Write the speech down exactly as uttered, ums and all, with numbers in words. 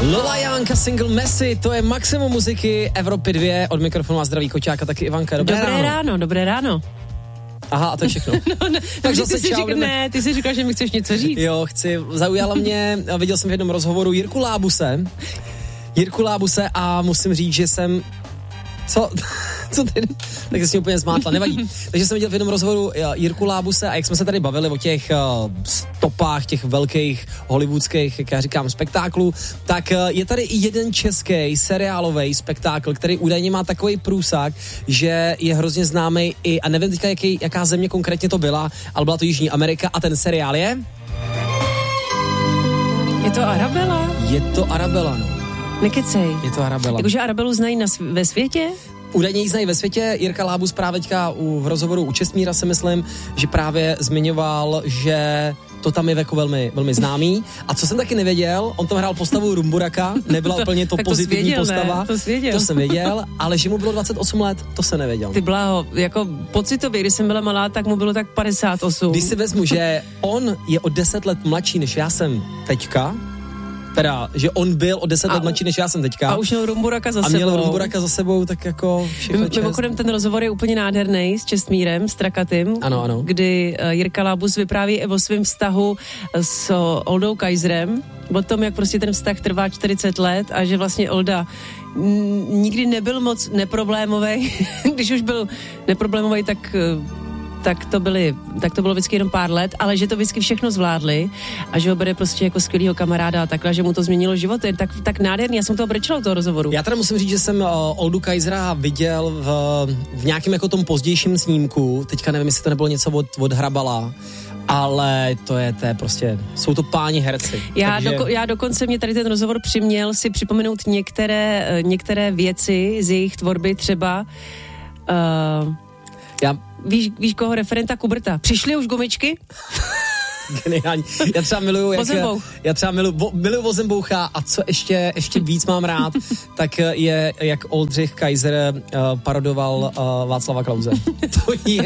Lola Janka, single Messi, to je maximum muziky Evropy dva, od mikrofonu a zdraví Koťák a taky Ivanka. Dobré, dobré ráno. ráno. Dobré ráno. Aha, a to je všechno. no, no, tak ty zase jsi čau, říkal, ne, ty jsi říkal, že mi chceš něco říct. Jo, chci, zaujala mě, viděl jsem v jednom rozhovoru Jirku Lábuse, Jirku Lábuse a musím říct, že jsem, co, co ty, tak jsi mě úplně zmátla, nevadí. Takže jsem viděl v jednom rozhovoru Jirku Lábuse a jak jsme se tady bavili o těch uh, stopách, těch velkých hollywoodských, jak já říkám, spektáklů, tak uh, je tady i jeden český seriálový spektákl, který údajně má takový průsak, že je hrozně známý i, a nevím teďka, jaký, jaká země konkrétně to byla, ale byla to Jižní Amerika a ten seriál je? Je to Arabela? Je to Arabela, no. Nekecej. Je to Arabela. Jakože Arabelu znají na sv- ve světě? Údajně ji znají ve světě. Jirka Lábus právě teďka u, v rozhovoru u Čestmíra si myslím, že právě zmiňoval, že to tam je jako velmi, velmi známý. A co jsem taky nevěděl, on tam hrál postavu Rumburaka, nebyla to, úplně to pozitivní věděl, postava. Ne? To, věděl. To jsem věděl, ale že mu bylo dvacet osm let, to se nevěděl. Ty bláho, jako pocitově, když jsem byla malá, tak mu bylo tak padesát osm. Když si vezmu, že on je o deset let mladší, než já jsem teďka, teda, že on byl o deset let mladší, než já jsem teďka. A už měl Rumburaka za sebou. A měl Rumburaka za sebou, tak jako všechno čest. Mimochodem ten rozhovor je úplně nádherný s Čestmírem, s Trakatým. Ano, ano. Kdy Jirka Lábus vypráví o svém vztahu s Oldou Kaiserem, o tom, jak prostě ten vztah trvá čtyřicet let a že vlastně Olda nikdy nebyl moc neproblémovej. Když už byl neproblémovej, tak... tak to, byly, tak to bylo vždycky jenom pár let, ale že to vždycky všechno zvládli a že ho bere prostě jako skvělýho kamaráda a takhle, že mu to změnilo život. Je tak, tak nádherný, já jsem toho brečela u toho rozhovoru. Já teda musím říct, že jsem uh, Oldu Kaisera viděl v, v nějakém jako tom pozdějším snímku, teďka nevím, jestli to nebylo něco od, od Hrabala, ale to je, to je prostě, jsou to páni herci. Já, takže... doko, já dokonce mě tady ten rozhovor přiměl si připomenout některé, některé věci z jejich tvorby, třeba uh, já Víš, víš koho, referenta Kuberta. Přišly už gumičky? Geniální. Já třeba miluju, jak, já třeba miluju, vo, miluju Vozemboucha a co ještě, ještě víc mám rád, tak je, jak Oldřich Kaiser uh, parodoval uh, Václava Klause. To je